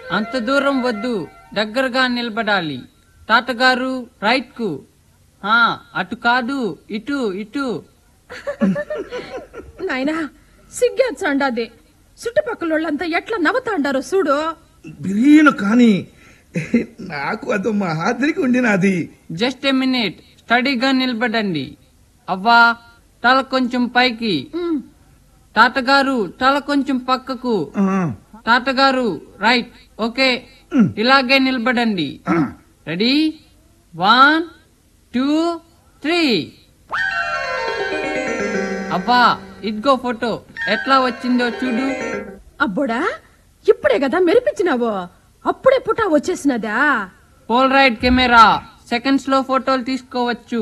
అంత దూరం వద్దు, దగ్గరగా నిలబడాలి. తాతగారు రైట్ కు. అటు కాదు, ఇటు ఇటు. నాయనా సిగ్గేచ్చండాది. చుట్టుపక్కలంతా ఎట్లా నవ్వుతాండారో చూడు. బిర్యాను కాని నాకు అదో మాదిరికి ఉండినది. జస్ట్ ఎ మినిట్, స్టడీగా నిలబడండి. అవ్వా, తల కొంచెం పైకి. తాతగారు తల కొంచెం పక్కకు. తాతగారు రైట్. ఓకే, ఇలాగే నిలబడండి. రెడీ? 1 2 3. అబ్బా, ఇదిగో ఫోటో ఎట్లా వచ్చిందో చూడు. అబ్బోడా, ఇప్పుడే కదా మెరిపించినావో, అప్పుడే పుటా వచ్చేసినదా? పోల్రైడ్ కెమెరా సెకండ్స్ లో ఫోటోలు తీసుకోవచ్చు.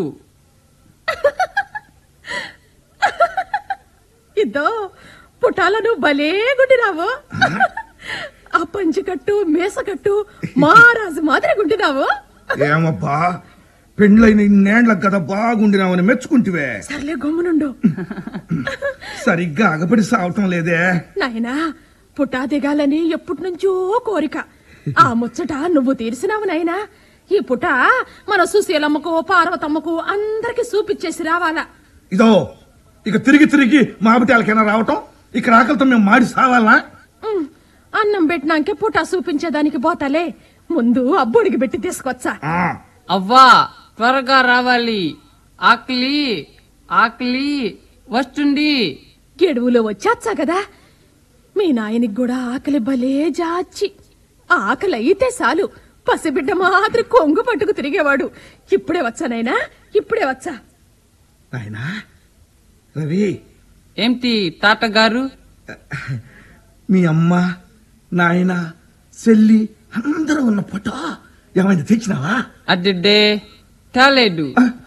ఇద్దో పుటాలను భలే గుండినావు. ఆ పంచికట్టు మేసకట్టు మహారాజు మాదిరి గుండినావు. ఏమబ్బా, పెండ్లైన ఇన్నేళ్లకు కదా బాగుండినావని మెచ్చుకుంటివే. సర్లే గమ్మునుండు. సరిగ్గా అగపడి సావటం లేదే నాయనా. పుటా దిగాలని ఎప్పటి నుంచో కోరిక. ఆ ముచ్చట నువ్వు తీర్చినావు నాయనా. ఈ పుట మన సుశీలమ్మకు పార్వతమ్మకు అందరికి చూపిచ్చేసి రావాలా. ఇదో ఇక తిరిగి తిరిగి మా బిడ్డలకైనా రావటం, ఇక్కడ ఆకలితో మేము మాడి సావాలా? అన్నం పెట్టినాకే పుటా చూపించేదానికి పోతాలే, ముందు అబ్బుడికి పెట్టి తీసుకొచ్చా. అవ్వా, త్వరగా రావాలి. ఆకలి ఆకలి వస్తుంది. గెడువులో వచ్చేచ్చా కదా. మీ నాయనికి కూడా ఆకలి భలే జాచి. ఆకలి అయితే చాలు పసిబిడ్డ మాత్రం కొంగు పట్టుకు తిరిగేవాడు. ఇప్పుడే వచ్చానైనా, ఇప్పుడే వచ్చా. నాయనా రవి. ఏంటి తాతగారు? మీ అమ్మ, నాయన, చెల్లి అందరూ ఉన్న ఫోటో ఏమైనా తెచ్చినావా? అడ్డే తేలేదు.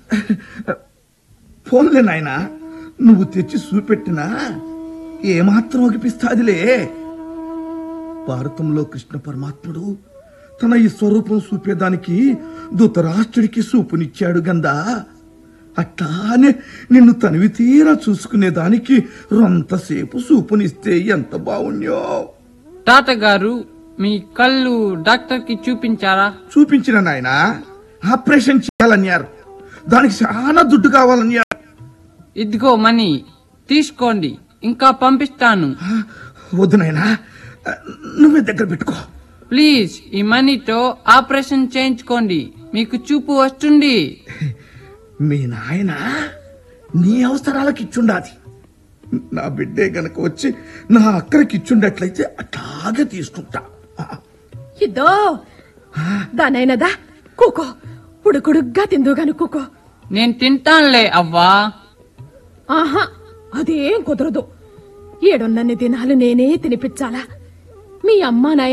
ఫోన్లే నాయనా, నువ్వు తెచ్చి చూపెట్టినా ఏమాత్రం ఒగిపిస్తాదిలే. భారతంలో కృష్ణ పరమాత్ముడు తన ఈ స్వరూపం చూపేదానికి ధృతరాష్ట్రుడికి చూపునిచ్చాడు గందా. అట్లానే నిన్ను తనివి తీరా చూసుకునేదానికి రొంతసేపు చూపునిస్తే ఎంత బాగుండో. తాతగారు, మీ కళ్ళు డాక్టర్ కి చూపించారా? చూపించిన నాయన, ఆపరేషన్ చేయాలన్నారు. దానికి చాలా దుడ్డు కావాలన్నారు. ఇదిగో మనీ తీసుకోండి, ఇంకా పంపిస్తాను. వద్దు నాయనా, నువ్వే దగ్గర పెట్టుకో ప్లీజ్. ఈ మనీతో ఆపరేషన్ చేయించుకోండి, మీకు చూపు వస్తుంది. మీ నాయన నీ అవసరాలకు ఇచ్చుండాది. నా బిడ్డే గనక వచ్చి నా అక్కడికి ఇచ్చుండట్లయితే అట్లాగే తీసుకుంటా. ఇద్దో దానైనదా కూకో, ఉడుకుడుగ్గా తిందుగాను కూకో. నేను తింటానులే అవ్వా. ఆహా, అదేం కుదరదు. 7 దినాలు నేనే తినిపించాలా. మీ అమ్మా నాయన